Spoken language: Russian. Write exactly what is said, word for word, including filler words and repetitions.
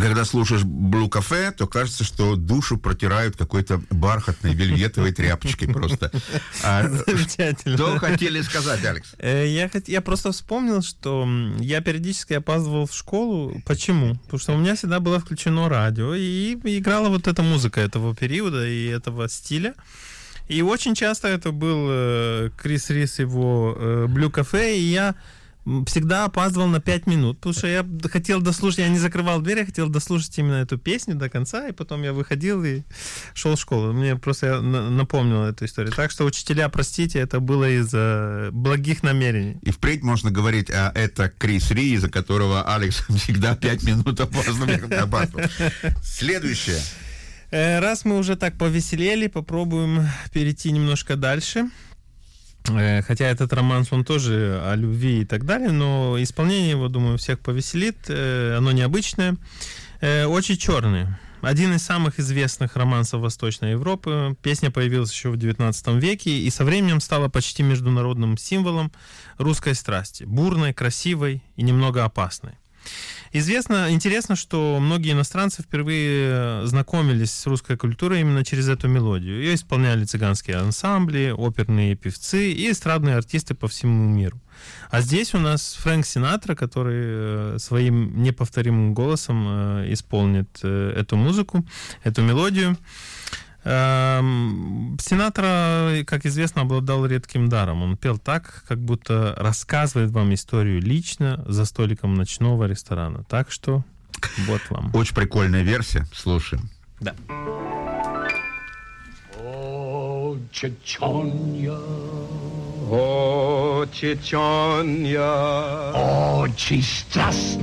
когда слушаешь Blue Cafe, то кажется, что душу протирают какой-то бархатной вельветовой тряпочкой просто. Замечательно. Что хотели сказать, Алекс? Я, я просто вспомнил, что я периодически опаздывал в школу. Почему? Потому что у меня всегда было включено радио, и играла вот эта музыка этого периода и этого стиля. И очень часто это был Крис Рис, его Blue Cafe, и я всегда опаздывал на пять минут, потому что я хотел дослушать, я не закрывал дверь, я хотел дослушать именно эту песню до конца, и потом я выходил и шел в школу. Мне просто напомнил эту историю. Так что, учителя, простите, это было из-за благих намерений. И впредь можно говорить, а это Крис Ри, из-за которого Алекс всегда пять минут опаздывал. Следующее. Раз мы уже так повеселели, попробуем перейти немножко дальше. Хотя этот романс, он тоже о любви и так далее, но исполнение его, думаю, всех повеселит. Оно необычное. Очень черный. Один из самых известных романсов Восточной Европы. Песня появилась еще в девятнадцатом веке и со временем стала почти международным символом русской страсти. Бурной, красивой и немного опасной. Известно, интересно, что многие иностранцы впервые знакомились с русской культурой именно через эту мелодию. Ее исполняли цыганские ансамбли, оперные певцы и эстрадные артисты по всему миру. А здесь у нас Фрэнк Синатра, который своим неповторимым голосом исполнит эту музыку, эту мелодию. Синатра, как известно, обладал редким даром. Он пел так, как будто рассказывает вам историю лично за столиком ночного ресторана. Так что вот вам. Очень прикольная версия. Слушаем. Да. О, Чеченья, о, Чеченья, очень страстно.